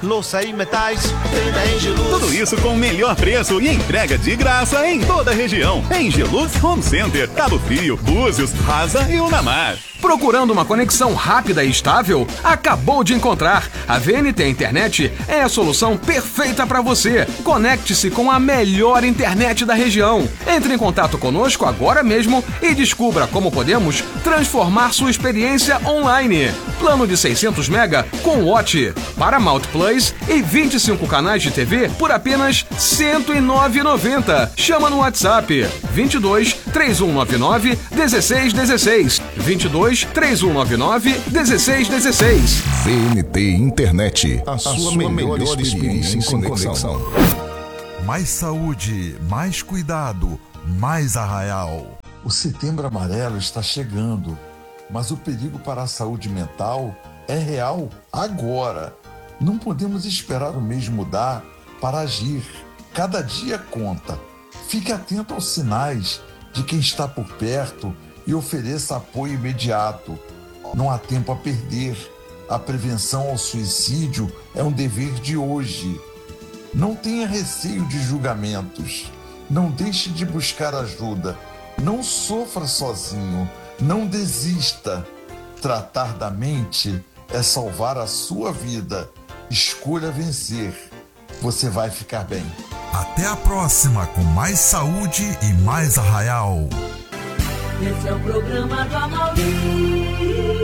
Louça e metais, tem da Engelux. Tudo isso com o melhor preço e entrega de graça em toda a região. Engelux Home Center, Cabo Frio, Búzios, Rasa e Unamar. Procurando uma conexão rápida e estável? Acabou de encontrar. A VNT Internet é a solução perfeita para você. Conecte-se com a melhor internet da região. Entre em contato conosco agora mesmo e descubra como podemos transformar sua experiência online. Plano de 600 MB com Watch, Paramount Plus e 25 canais de TV por apenas R$ 109,90. Chama no WhatsApp 22 3199 1616. 22 3199 1616. VNT Internet, a sua melhor experiência em conexão. Mais saúde, mais cuidado, mais Arraial. O Setembro Amarelo está chegando, mas o perigo para a saúde mental é real agora. Não podemos esperar o mês mudar para agir. Cada dia conta. Fique atento aos sinais de quem está por perto e ofereça apoio imediato. Não há tempo a perder. A prevenção ao suicídio é um dever de hoje. Não tenha receio de julgamentos. Não deixe de buscar ajuda. Não sofra sozinho. Não desista. Tratar da mente é salvar a sua vida. Escolha vencer. Você vai ficar bem. Até a próxima com mais saúde e mais Arraial. Esse é o programa do Amaury.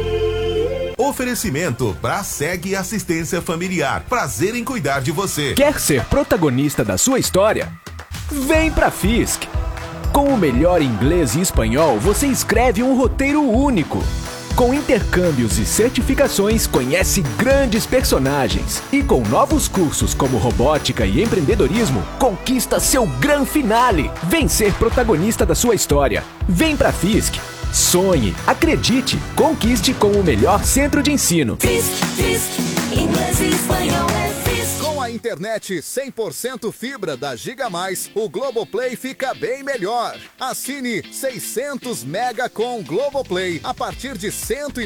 Oferecimento Braseg Assistência Familiar. Prazer em cuidar de você. Quer ser protagonista da sua história? Vem pra Fisk. Com o melhor inglês e espanhol, você escreve um roteiro único. Com intercâmbios e certificações, conhece grandes personagens. E com novos cursos como robótica e empreendedorismo, conquista seu gran finale. Vem ser protagonista da sua história. Vem pra Fisk. Sonhe, acredite, conquiste com o melhor centro de ensino. Fisk, inglês e espanhol é Fisk. Com a internet 100% fibra da Giga Mais, o Globoplay fica bem melhor. Assine 600 mega com Globoplay a partir de R$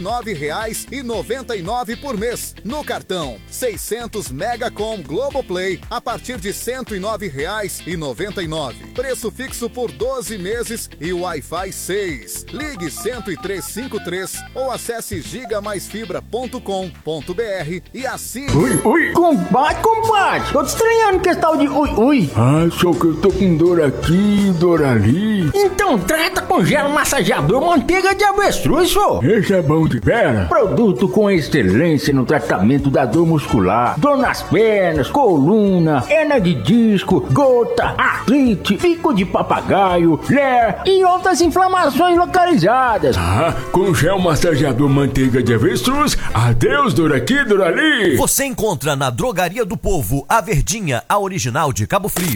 109,99 por mês. No cartão, 600 mega com Globoplay a partir de R$ 109,99. Preço fixo por 12 meses e Wi-Fi 6. Ligue 10353 ou acesse gigamaisfibra.com.br e assine. Ui, combate. Tô te estranhando que esse tal de ui. Ah, só que eu tô com dor aqui, dor ali. Então trata com gel massageador manteiga de avestruz, só. Esse é bom de vera. Produto com excelência no tratamento da dor muscular, dor nas pernas, coluna, hernia de disco, gota, artrite, pico de papagaio, ler e outras inflamações localizadas. Ah, com gel massageador manteiga de avestruz, adeus dor aqui, dor ali. Você encontra na Drogaria do Povo, a Verdinha, a original de Cabo Frio.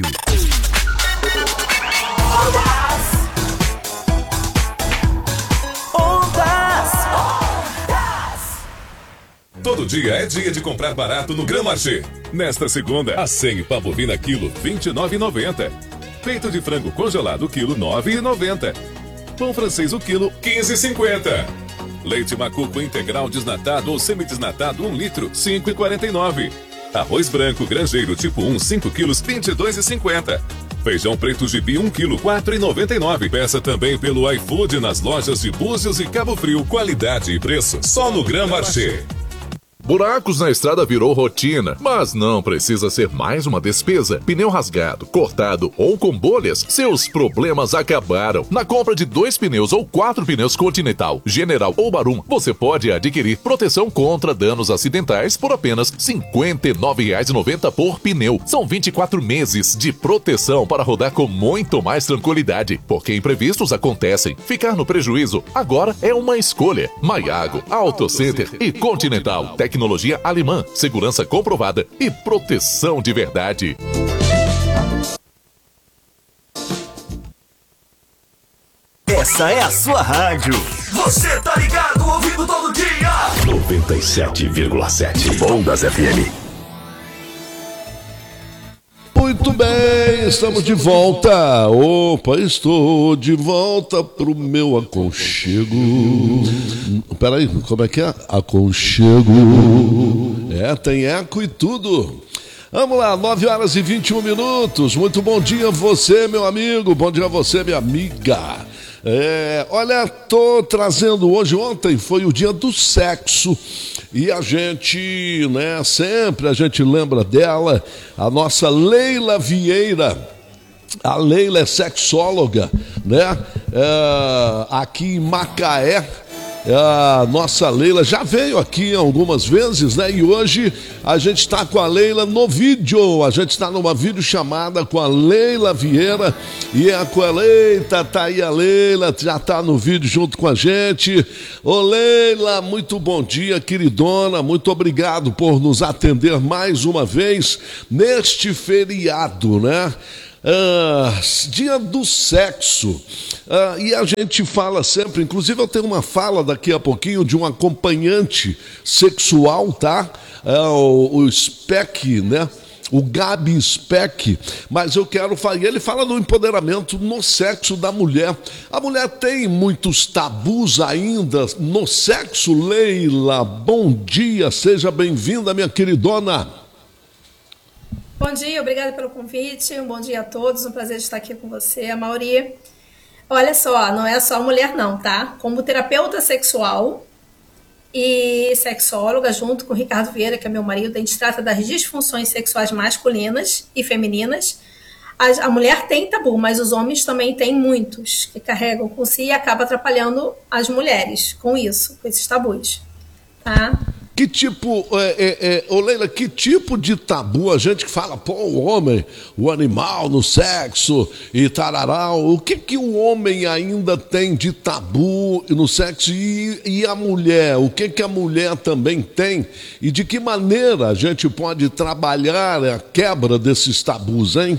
Todo dia é dia de comprar barato no Grand Marché. Nesta segunda, a 100 pavovina quilo R$ 29,90. Peito de frango congelado quilo R$ 9,90. Pão francês o quilo R$ 15,50. Leite macuco integral desnatado ou semidesnatado 1 litro R$ 5,49. Arroz branco grangeiro tipo 1 5 quilos R$ 22,50. Feijão preto gibi 1 quilo R$ 4,99. Peça também pelo iFood nas lojas de Búzios e Cabo Frio. Qualidade e preço só no Grand Marché. Buracos na estrada virou rotina, mas não precisa ser mais uma despesa. Pneu rasgado, cortado ou com bolhas, seus problemas acabaram. Na compra de 2 pneus ou 4 pneus Continental, General ou Barum, você pode adquirir proteção contra danos acidentais por apenas R$ 59,90 por pneu. São 24 meses de proteção para rodar com muito mais tranquilidade, porque imprevistos acontecem. Ficar no prejuízo agora é uma escolha. Maiago, Auto Center e Continental. Tecnologia alemã, segurança comprovada e proteção de verdade. Essa é a sua rádio. Você tá ligado, ouvindo todo dia. 97,7 Ondas FM. Muito bem, bem, estamos de volta. Opa, estou de volta pro meu aconchego. Peraí, como é que é? Aconchego. Tem eco e tudo. Vamos lá, 9h21. Muito bom dia a você, meu amigo. Bom dia a você, minha amiga. Olha, tô trazendo ontem foi o dia do sexo. E a gente, sempre a gente lembra dela, a nossa Leila Vieira. A Leila é sexóloga, aqui em Macaé. A nossa Leila já veio aqui algumas vezes, E hoje a gente está com a Leila no vídeo. A gente está numa videochamada com a Leila Vieira. E é com ela, eita, tá aí a Leila, já tá no vídeo junto com a gente. Ô Leila, muito bom dia, queridona. Muito obrigado por nos atender mais uma vez neste feriado, dia do sexo, e a gente fala sempre, inclusive eu tenho uma fala daqui a pouquinho de um acompanhante sexual, tá? O Speck, o Gabi Speck, mas eu quero falar, ele fala do empoderamento no sexo da mulher. A mulher tem muitos tabus ainda no sexo, Leila, bom dia, seja bem-vinda, minha queridona. Bom dia, obrigada pelo convite, um bom dia a todos, um prazer estar aqui com você, Amaury. Olha só, não é só mulher não, tá? Como terapeuta sexual e sexóloga, junto com o Ricardo Vieira, que é meu marido, a gente trata das disfunções sexuais masculinas e femininas. A mulher tem tabu, mas os homens também têm muitos, que carregam com si e acaba atrapalhando as mulheres com isso, com esses tabus, tá? Que tipo, Leila, que tipo de tabu a gente fala, o homem, o animal no sexo e tararau, o que o homem ainda tem de tabu no sexo e a mulher, o que a mulher também tem e de que maneira a gente pode trabalhar a quebra desses tabus, hein?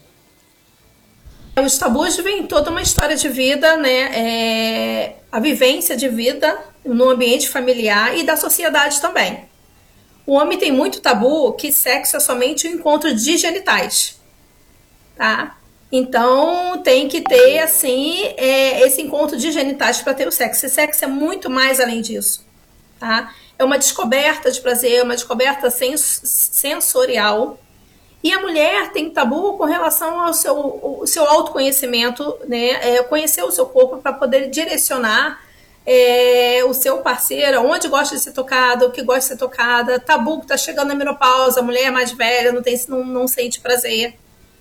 Os tabus vêm toda uma história de vida, a vivência de vida no ambiente familiar e da sociedade também. O homem tem muito tabu que sexo é somente o encontro de genitais, tá? Então tem que ter assim esse encontro de genitais para ter o sexo. Esse sexo é muito mais além disso, tá? É uma descoberta de prazer, uma descoberta sensorial. E a mulher tem tabu com relação ao seu autoconhecimento, conhecer o seu corpo para poder direcionar o seu parceiro, onde gosta de ser tocado, o que gosta de ser tocada. Tabu que está chegando na menopausa, a mulher mais velha não sente prazer,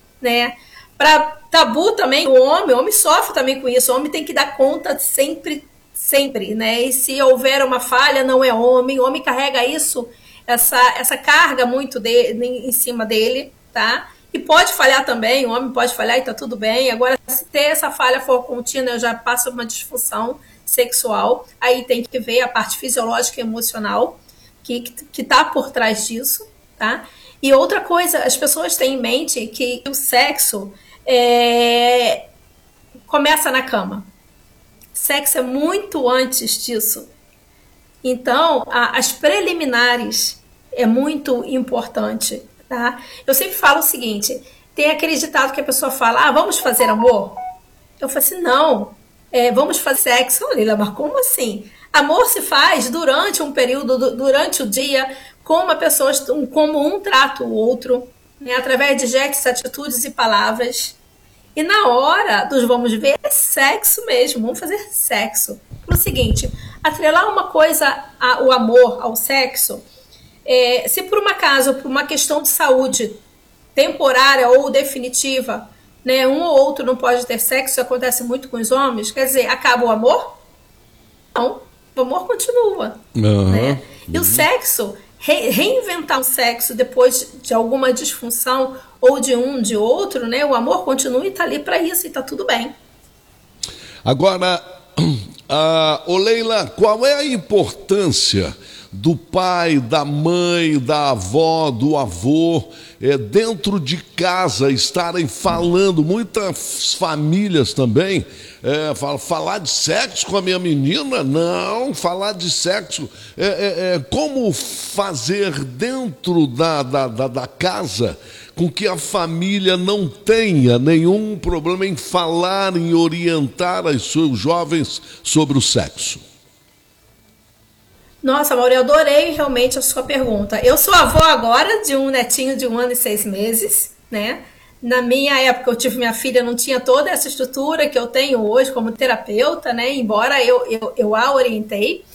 Tabu também, o homem sofre também com isso. O homem tem que dar conta sempre, E se houver uma falha, não é homem. O homem carrega isso, essa carga muito em cima dele, tá? E pode falhar também, o homem pode falhar e tá tudo bem. Agora, se ter essa falha for contínua, eu já passo uma disfunção sexual. Aí tem que ver a parte fisiológica e emocional que tá por trás disso, tá? E outra coisa, as pessoas têm em mente que o sexo começa na cama. Sexo é muito antes disso. Então, as preliminares é muito importante, tá? Eu sempre falo o seguinte, tem aquele ditado que a pessoa fala, vamos fazer amor? Eu falo assim, não, vamos fazer sexo. Olha, mas como assim? Amor se faz durante um período, durante o dia, como um trata o outro, através de gestos, atitudes e palavras. E na hora dos vamos ver, é sexo mesmo, vamos fazer sexo. O seguinte, atrelar uma coisa, o amor ao sexo, se por um acaso, por uma questão de saúde temporária ou definitiva, um ou outro não pode ter sexo, isso acontece muito com os homens, quer dizer, acaba o amor? Não, o amor continua. E o sexo, reinventar o sexo depois de alguma disfunção ou de outro, o amor continua e está ali para isso e está tudo bem. Agora, Leila, qual é a importância do pai, da mãe, da avó, do avô, dentro de casa estarem falando, muitas famílias também, falar de sexo com a minha menina? Não, falar de sexo, como fazer dentro da casa com que a família não tenha nenhum problema em falar, em orientar os seus jovens sobre o sexo? Nossa, Mauro, eu adorei realmente a sua pergunta. Eu sou avó agora de um netinho de 1 ano e 6 meses, né? Na minha época, eu tive minha filha, não tinha toda essa estrutura que eu tenho hoje como terapeuta, né? Embora eu a orientei.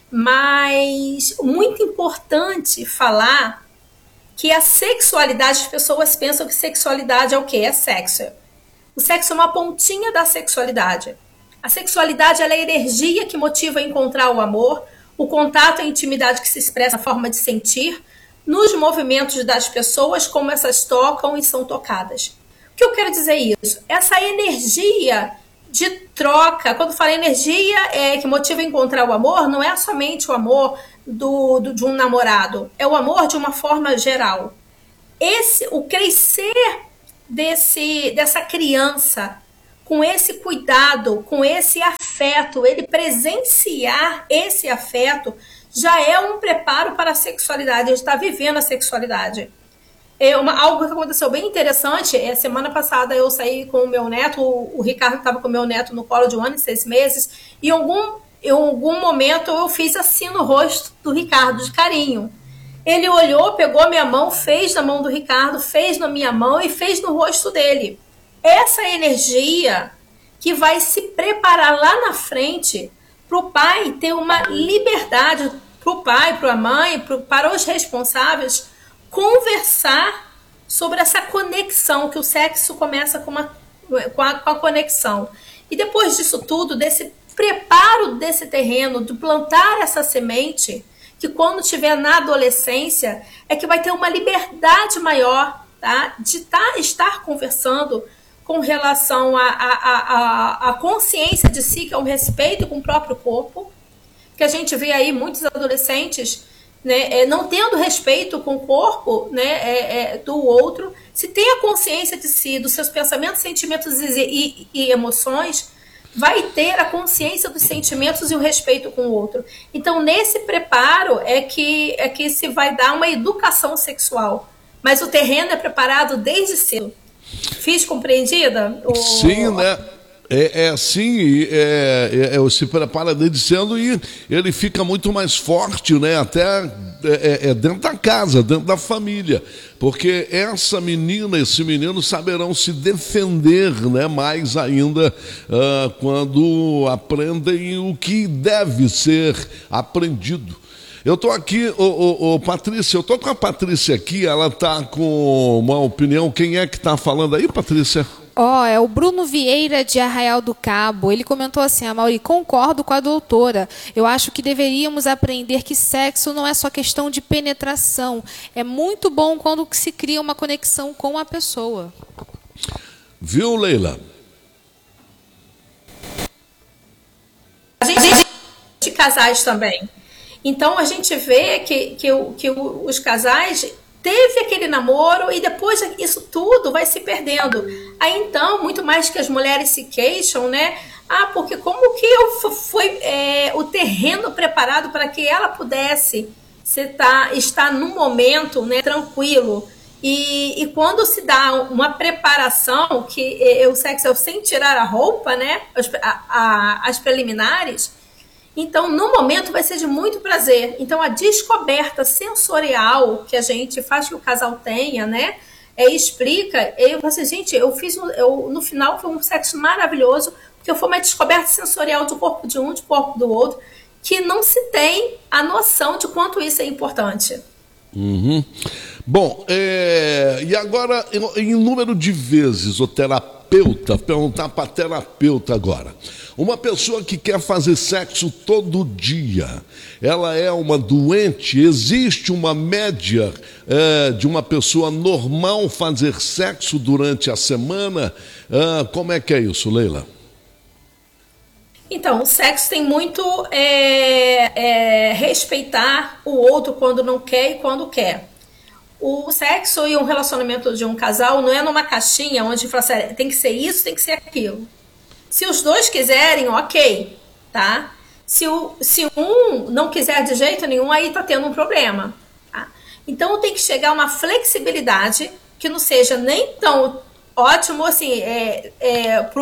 Mas muito importante falar que a sexualidade, as pessoas pensam que sexualidade é o quê? É sexo. O sexo é uma pontinha da sexualidade. A sexualidade ela é a energia que motiva a encontrar o amor, o contato e a intimidade que se expressa na forma de sentir, nos movimentos das pessoas, como essas tocam e são tocadas. O que eu quero dizer isso? Essa energia de troca, quando falo energia que motiva a encontrar o amor, não é somente o amor de um namorado, é o amor de uma forma geral. O crescer dessa criança, com esse cuidado, com esse afeto, ele presenciar esse afeto, já é um preparo para a sexualidade, ele está vivendo a sexualidade. Algo que aconteceu bem interessante, semana passada eu saí com o meu neto, o Ricardo estava com o meu neto no colo de 1 ano e 6 meses, e em algum momento eu fiz assim no rosto do Ricardo, de carinho. Ele olhou, pegou a minha mão, fez na mão do Ricardo, fez na minha mão e fez no rosto dele. Essa energia que vai se preparar lá na frente para o pai ter uma liberdade, para o pai, para a mãe, para os responsáveis, conversar sobre essa conexão, que o sexo começa com a conexão. E depois disso tudo, desse preparo desse terreno, de plantar essa semente, que quando estiver na adolescência, é que vai ter uma liberdade maior, tá? De estar conversando com relação à consciência de si, que é um respeito com o próprio corpo, que a gente vê aí muitos adolescentes, né, não tendo respeito com o corpo, né, do outro. Se tem a consciência de si, dos seus pensamentos, sentimentos e emoções, vai ter a consciência dos sentimentos e o respeito com o outro. Então, nesse preparo é que se vai dar uma educação sexual. Mas o terreno é preparado desde cedo. Fiz compreendida? Sim, né? Sim, se prepara desde cedo e ele fica muito mais forte, né? Até dentro da casa, dentro da família, porque essa menina, esse menino saberão se defender, né? Mais ainda quando aprendem o que deve ser aprendido. Eu estou aqui, Patrícia, eu estou com a Patrícia aqui, ela está com uma opinião. Quem é que está falando aí, Patrícia? É o Bruno Vieira de Arraial do Cabo. Ele comentou assim: Amaury, concordo com a doutora. Eu acho que deveríamos aprender que sexo não é só questão de penetração. É muito bom quando se cria uma conexão com a pessoa. Viu, Leila? A gente de casais também. Então a gente vê que os casais teve aquele namoro e depois isso tudo vai se perdendo. Aí então, muito mais que as mulheres se queixam, né? Porque como que foi o terreno preparado para que ela pudesse estar num momento, né, tranquilo. E quando se dá uma preparação, que o sexo é sem tirar a roupa, né? As preliminares. Então, no momento, vai ser de muito prazer. Então, a descoberta sensorial que a gente faz que o casal tenha, né? Explica. Eu falo assim, gente, no final foi um sexo maravilhoso, porque foi uma descoberta sensorial do corpo de um, do corpo do outro, que não se tem a noção de quanto isso é importante. Uhum. Bom, e agora, em número de vezes, o terapeuta, perguntar para terapeuta agora. Uma pessoa que quer fazer sexo todo dia, ela é uma doente? Existe uma média de uma pessoa normal fazer sexo durante a semana? Como é que é isso, Leila? Então, o sexo tem muito respeitar o outro quando não quer e quando quer. O sexo e um relacionamento de um casal não é numa caixinha onde fala assim, tem que ser isso, tem que ser aquilo. Se os dois quiserem, ok, tá? Se um não quiser de jeito nenhum, aí tá tendo um problema. Tá? Então tem que chegar a uma flexibilidade que não seja nem tão ótimo, assim, para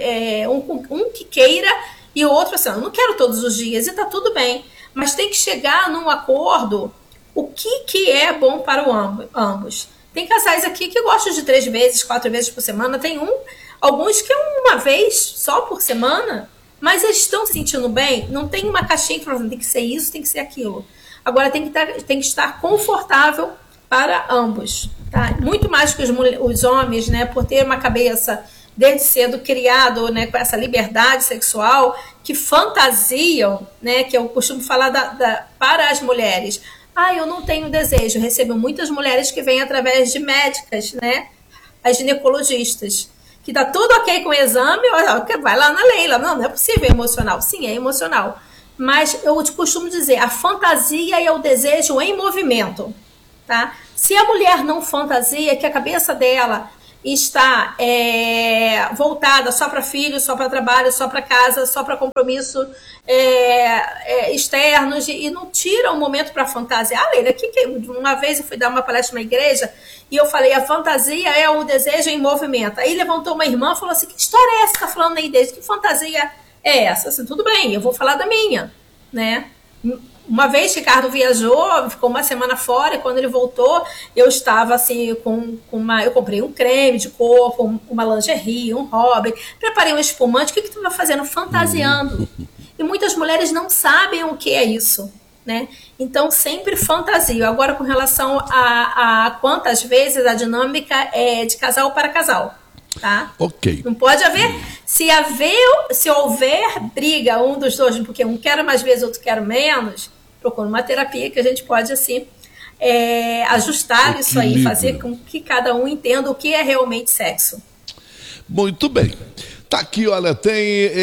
um que queira e o outro assim, eu não quero todos os dias, e tá tudo bem, mas tem que chegar num acordo o que é bom para ambos. Tem casais aqui que gostam de 3 vezes, 4 vezes por semana, tem alguns que é uma vez só por semana, mas eles estão se sentindo bem, não tem uma caixinha que fala, tem que ser isso, tem que ser aquilo. Agora tem que estar confortável para ambos, tá? Muito mais que os homens, né, por ter uma cabeça desde cedo criado, né, com essa liberdade sexual, que fantasiam, né, que eu costumo falar para as mulheres. Eu não tenho desejo. Eu recebo muitas mulheres que vêm através de médicas, né, as ginecologistas, que tá tudo ok com o exame, vai lá na Leila. Não é possível, é emocional. Sim, é emocional. Mas eu costumo dizer, a fantasia é o desejo em movimento, tá? Se a mulher não fantasia, que a cabeça dela está voltada só para filho, só para trabalho, só para casa, só para compromisso externos, e não tira um momento para fantasiar. Leila, uma vez eu fui dar uma palestra na igreja e eu falei, a fantasia é o desejo em movimento. Aí levantou uma irmã e falou assim, que história é essa que tá falando aí desde? Que fantasia é essa? Assim, tudo bem, eu vou falar da minha, né? Uma vez Ricardo viajou, ficou uma semana fora, e quando ele voltou, eu estava assim, eu comprei um creme de corpo, uma lingerie, um hobby, preparei um espumante. O que tu estava fazendo? Fantasiando. E muitas mulheres não sabem o que é isso, né? Então, sempre fantasio. Agora, com relação a quantas vezes a dinâmica é de casal para casal, tá? Ok. Não pode haver. Se houver briga, um dos dois, porque um quer mais vezes, outro quer menos, procura uma terapia que a gente pode, assim, ajustar isso aí, fazer com que cada um entenda o que é realmente sexo. Muito bem. Tá aqui, olha, tem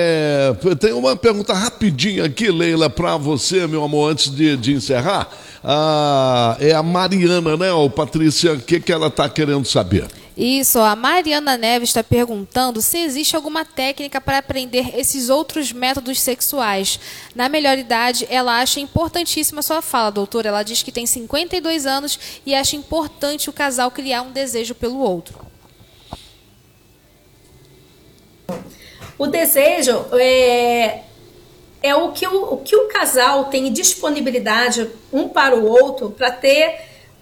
uma pergunta rapidinha aqui, Leila, para você, meu amor, antes de encerrar. É a Mariana, né, Patrícia? O que ela tá querendo saber? Isso, a Mariana Neves está perguntando se existe alguma técnica para aprender esses outros métodos sexuais. Na melhor idade, ela acha importantíssima a sua fala, doutora. Ela diz que tem 52 anos e acha importante o casal criar um desejo pelo outro. O desejo é o que o casal tem disponibilidade um para o outro para ter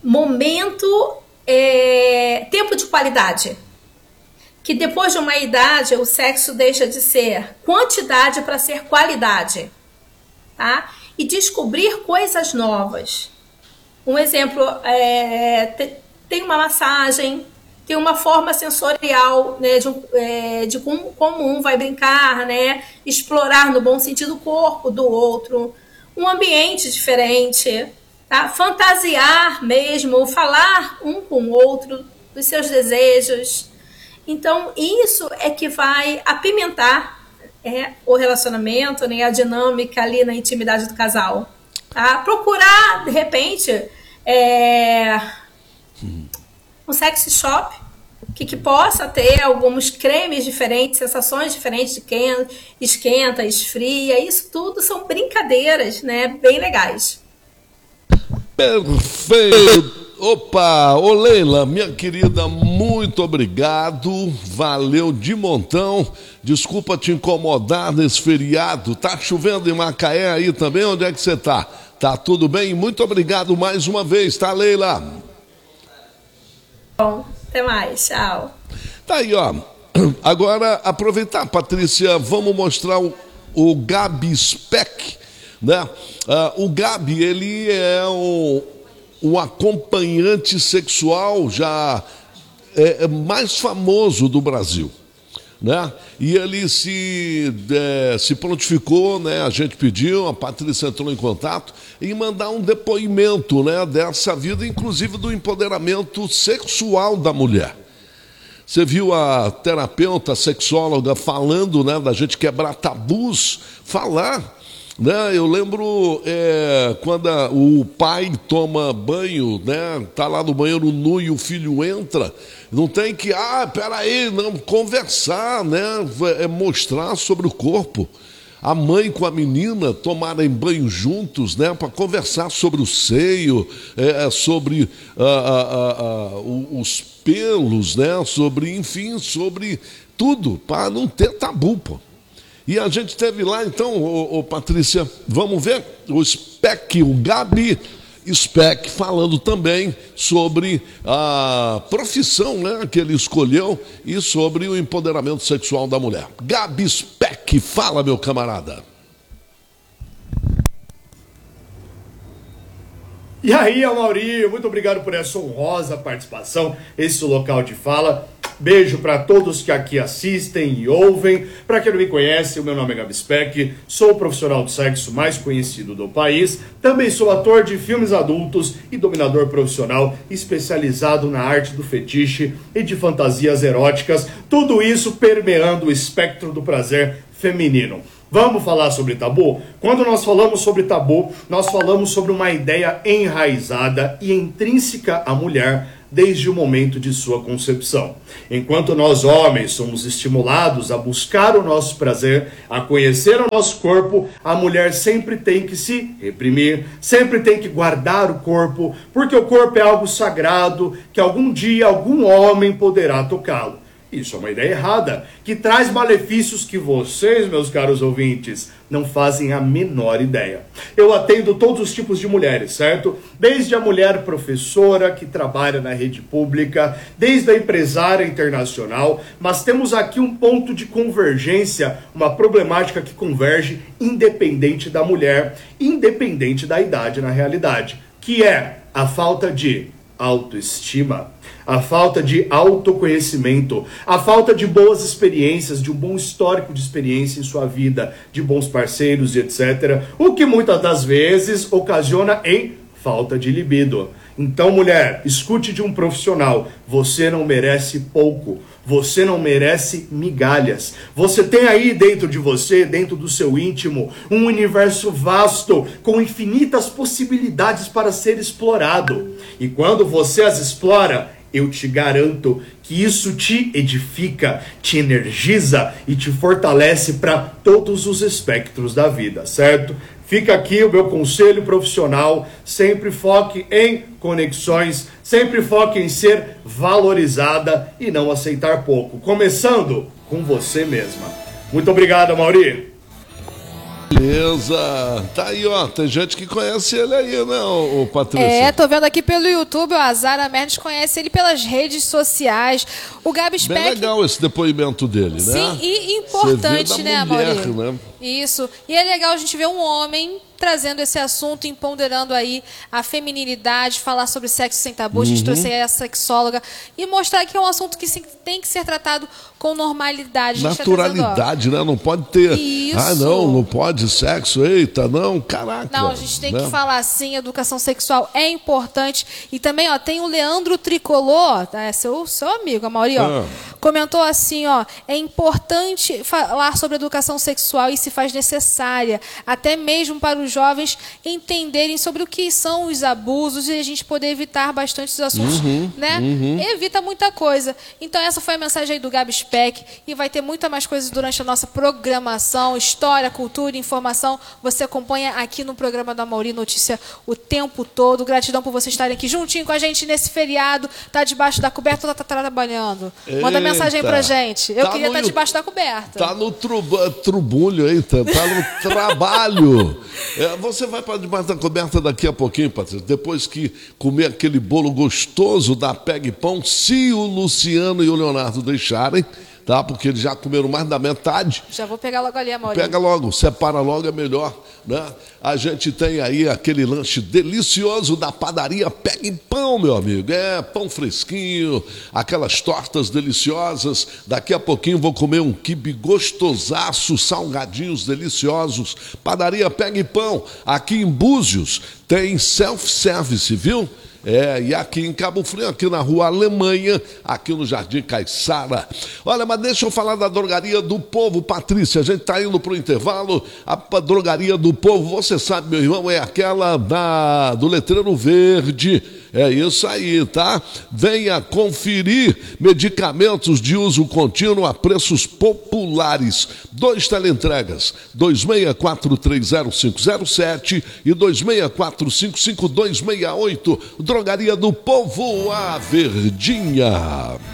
tempo de qualidade. Que depois de uma idade o sexo deixa de ser quantidade para ser qualidade, tá? E descobrir coisas novas. Um exemplo, tem uma massagem, tem uma forma sensorial, né, de como um vai brincar, né, explorar no bom sentido o corpo do outro, um ambiente diferente, tá? Fantasiar mesmo, falar um com o outro dos seus desejos. Então, isso é que vai apimentar o relacionamento, né, a dinâmica ali na intimidade do casal. Tá? Procurar, de repente, um sex shop que possa ter alguns cremes diferentes, sensações diferentes de esquenta, esfria. Isso tudo são brincadeiras, né, bem legais. Perfeito. Opa, ô Leila, minha querida, muito obrigado, valeu de montão. Desculpa te incomodar nesse feriado. Tá chovendo em Macaé aí também? Onde é que você tá? Tá tudo bem? Muito obrigado mais uma vez, tá, Leila? Bom, até mais, tchau. Tá aí, ó. Agora, aproveitar, Patrícia, vamos mostrar o Gabi Speck, né? O Gabi, ele é um acompanhante sexual já mais famoso do Brasil, né? E ele se prontificou, né? A gente pediu, a Patrícia entrou em contato em mandar um depoimento, né? Dessa vida, inclusive do empoderamento sexual da mulher. Você viu a terapeuta, sexóloga falando, né? Da gente quebrar tabus, falar. Né? Eu lembro quando o pai toma banho, né? Tá lá no banheiro nu e o filho entra, não tem que, peraí, não, conversar, né? Mostrar sobre o corpo. a mãe com a menina tomarem banho juntos, né, para conversar sobre o seio, sobre os pelos, né, sobre tudo, para não ter tabu, pô. E a gente teve lá, então, Patrícia, vamos ver o Speck, o Gabi Speck, falando também sobre a profissão, né, que ele escolheu e sobre o empoderamento sexual da mulher. Gabi Speck, fala, meu camarada. E aí, Amaury, muito obrigado por essa honrosa participação, esse local de fala. Beijo para todos que aqui assistem e ouvem. Para quem não me conhece, o meu nome é Gabi Speck, sou o profissional de sexo mais conhecido do país. Também sou ator de filmes adultos e dominador profissional especializado na arte do fetiche e de fantasias eróticas. Tudo isso permeando o espectro do prazer feminino. Vamos falar sobre tabu? Quando nós falamos sobre tabu, nós falamos sobre uma ideia enraizada e intrínseca à mulher desde o momento de sua concepção. Enquanto nós homens somos estimulados a buscar o nosso prazer, a conhecer o nosso corpo, a mulher sempre tem que se reprimir, sempre tem que guardar o corpo, porque o corpo é algo sagrado que algum dia algum homem poderá tocá-lo. Isso é uma ideia errada, que traz malefícios que vocês, meus caros ouvintes, não fazem a menor ideia. Eu atendo todos os tipos de mulheres, certo? Desde a mulher professora que trabalha na rede pública, desde a empresária internacional, mas temos aqui um ponto de convergência, uma problemática que converge independente da mulher, independente da idade na realidade, que é a falta de autoestima, a falta de autoconhecimento, a falta de boas experiências, de um bom histórico de experiência em sua vida, de bons parceiros e etc. O que muitas das vezes ocasiona em falta de libido. Então, mulher, escute de um profissional, você não merece pouco. Você não merece migalhas. Você tem aí dentro de você, dentro do seu íntimo, um universo vasto, com infinitas possibilidades para ser explorado. E quando você as explora, eu te garanto que isso te edifica, te energiza e te fortalece para todos os espectros da vida, certo? Fica aqui o meu conselho profissional, sempre foque em conexões, sempre foque em ser valorizada e não aceitar pouco, começando com você mesma. Muito obrigado, Amaury. Beleza, tá aí, ó, tem gente que conhece ele aí, né, o Patrícia? Tô vendo aqui pelo YouTube, a Zara Mendes conhece ele pelas redes sociais, o Gabi Speck... Bem legal esse depoimento dele, né? Sim, e importante, né, Amaury? Né? Isso, e é legal a gente ver um homem trazendo esse assunto, empoderando aí a feminilidade, falar sobre sexo sem tabu, a gente trouxe aí a sexóloga e mostrar que é um assunto que tem que ser tratado com normalidade. Naturalidade, né? Não pode ter... Isso. Não pode sexo, eita, não, caraca. Não, a gente tem que falar assim, educação sexual é importante. E também, ó, tem o Leandro Tricolor, seu amigo, Amaury, ó, comentou assim, ó, é importante falar sobre educação sexual e se faz necessária, até mesmo para os jovens entenderem sobre o que são os abusos e a gente poder evitar bastante os assuntos, né? Evita muita coisa. Então essa foi a mensagem aí do Gabi Speck e vai ter muita mais coisas durante a nossa programação, história, cultura, informação. Você acompanha aqui no programa do Amaury Notícia o tempo todo. Gratidão por vocês estarem aqui juntinho com a gente nesse feriado. Tá debaixo da coberta ou tá trabalhando? Manda mensagem aí pra gente. Eu queria estar debaixo da coberta. Tá no trubulho aí, tá no trabalho. Você vai para debaixo da coberta daqui a pouquinho, Patrícia, depois que comer aquele bolo gostoso da Pegue Pão, se o Luciano e o Leonardo deixarem, tá? Porque eles já comeram mais da metade. Já vou pegar logo ali, Amaury. Pega logo, separa logo, é melhor, né? A gente tem aí aquele lanche delicioso da padaria Pegue Pão, meu amigo. Pão fresquinho, aquelas tortas deliciosas. Daqui a pouquinho vou comer um quibe gostosaço, salgadinhos deliciosos. Padaria Pegue Pão, aqui em Búzios, tem self-service, viu? E aqui em Cabo Frio, aqui na Rua Alemanha, aqui no Jardim Caiçara. Olha, mas deixa eu falar da Drogaria do Povo, Patrícia. A gente está indo para o intervalo. A Drogaria do Povo, você sabe, meu irmão, é aquela do letreiro verde, É isso aí, tá? Venha conferir medicamentos de uso contínuo a preços populares. 2 teleentregas, 26430507 e 26455268. Drogaria do Povo, a Verdinha.